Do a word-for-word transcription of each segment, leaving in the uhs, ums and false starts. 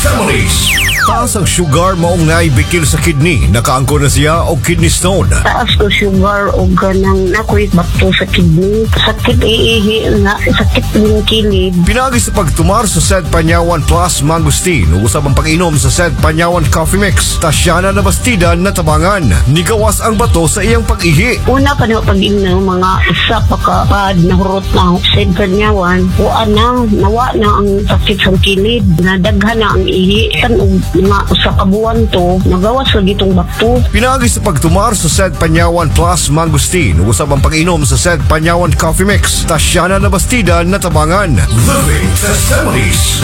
Families. Taas ang sugar maong naibikil sa kidney. Nakaangko na siya o kidney stone. Taas ko sugar o ganang nakoy bakto sa kidney. Sakit iihi nga, sakit ng kilid. Pinagi sa pagtumar sa Sed Panyawan Plus Mangustin. Usab ang pag-inom sa Sed Panyawan Coffee Mix. Tasyana na bastida na tabangan. Nigawas ang bato sa iyang pag-ihi. Una pa na pag-inom, mga isa pa kapad na hurot na Sed Panyawan. Huwag na, nawa na ang sakit sa kilid. Nadaghan na ang ihi. Tanog mga sa kabuan to, nagawas sa gitong bakto. Pinagi sa pagtumar sa Sed Panyawan Plus Mangustin. Usab ang pag-inom sa Sed Panyawan Coffee Mix. Tasyana na bastida na tabangan. Living Testimonies.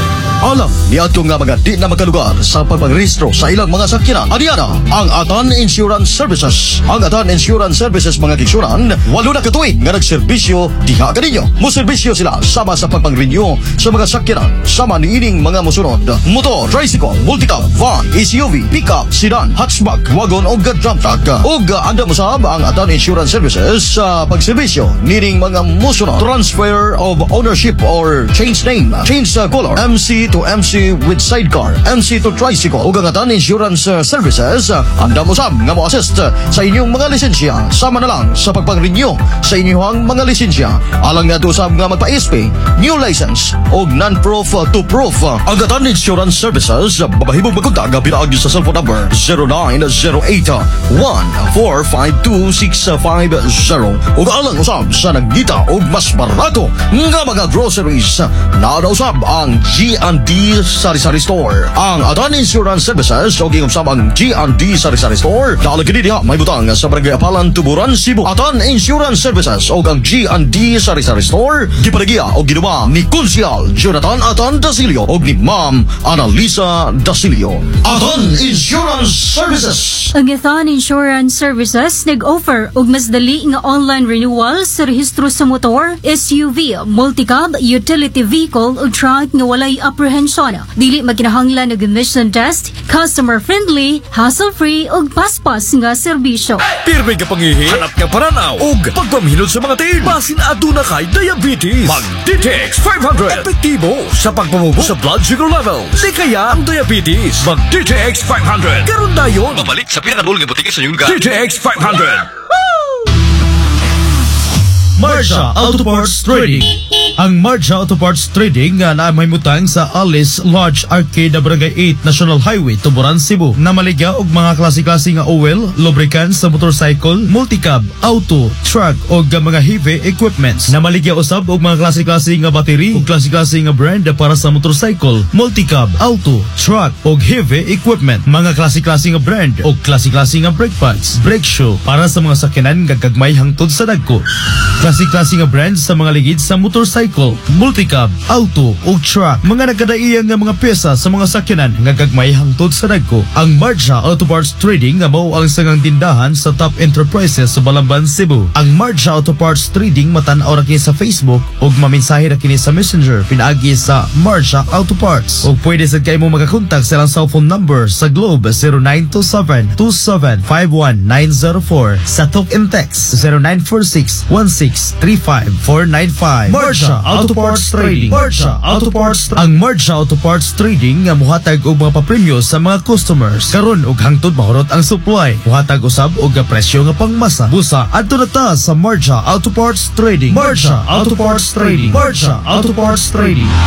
Alam niadto nga mga di na makalugar sa pagpagrehistro sa ilang mga sakyanan. Adiana ang Atan Insurance Services. Ang Atan Insurance Services mga kigsunan, walo na katuig nga nagserbisyo diha kaninyo. Moserbisyo sila sama sa pagpang-renew sa mga sakyanan sama niining mga musunod: motor, tricycle, multicab, van, S U V, pickup, sedan, hatchback, wagon o dump truck. Ug anda mo sab ang Atan Insurance Services sa pagserbisyo niining mga musunod: transfer of ownership or change name, change uh, color, M C to M C with sidecar, M C to tricycle. Ug ang Atan Insurance uh, Services uh, anda mo sab nga mo-assist uh, sa inyong mga lisensya sama na lang sa pagpang-renew sa inyong mga lisensya. Alang nga to sab nga magpa-S P, new license o non-proof uh, to proof. Uh, ang Atan Insurance Services uh, babahibog magkontak nga pinaagi sa cellphone number zero nine zero eight one four five two six five zero. Ug alang usab sa nagdita og mas barato nga mga groceries uh, na usab ang G and D Sari-Sari Store. Ang Atan Insurance Services o gingumsam ang G and D Sari-Sari Store nalagid diha may butang sa Barangay Apalan, Tuburan, Cebu. Atan Insurance Services o ang G and D Sari-Sari Store gipadagya o ginuma ni Konsyal Jonathan Atan Dasilio o ni Ma'am Annalisa Dasilio. Atan Insurance Services. Ang Atan Insurance Services nag-offer og mas dali nga online renewal sa rehistro sa motor, S U V, multicab, utility vehicle o truck nga walay apprehension. Dili maginahanglan og emission test, customer-friendly, hassle-free ug paspas nga serbisyo. Pirmi ka pangihi, hanap ka paranaw ug pagpamhilot sa mga tiin. Basin aduna kay diabetes. Mag D T X five hundred. Epektibo sa pagpamubo sa blood sugar level. Di kaya ang diabetes. Mag D T X five hundred. Karon dayon. Babalik sa pinakadulong nga butika sa inyong D T X five hundred. Marja Auto Parts Trading. Ang Marja Auto Parts Trading nga na may mutang sa Alice Lodge Arcade, Barangay eight, National Highway, Tuburan, Cebu. Na maligya og mga klase-klase nga oil, lubricants sa motorcycle, multicab, auto, truck o mga heavy equipments. Na maligya usab og mga klase-klase nga battery o klase-klase nga brand para sa motorcycle, multicab, auto, truck o heavy equipment. Mga klase-klase nga brand o klase-klase nga brake pads, brake shoe para sa mga sakyanan nga gagmay hangtod sa dagko. Klase-klase nga brand sa mga ligid sa motorcycle, multicab, auto o truck. Mga nagkadaiyang nga mga pyesa sa mga sakyanan nga gagmay hangtod sa dagko. Ang Marja Auto Parts Trading nga mao ang sangang tindahan sa top enterprises sa Balamban, Cebu. Ang Marja Auto Parts Trading matan-aw ra kini sa Facebook ug maminsahe ra kini sa Messenger pinaagi sa Marja Auto Parts. Ug pwede sad kay mo makakontak sa ilang cellphone number sa Globe zero nine two seven two seven five one nine zero four, sa talk and text zero nine four six one six three five four nine five. Marja Auto Parts Trading. Marja Auto Parts Trading. Ang Marja Auto Parts Trading nga muhatag og mga papremyo sa mga customers. Karon og hangtod mahurot ang supply. Muhatag usab og presyo nga pangmasa. Busa adto na ta sa Marja Auto Parts Trading. Marja Auto Parts Trading. Marja Auto Parts Trading.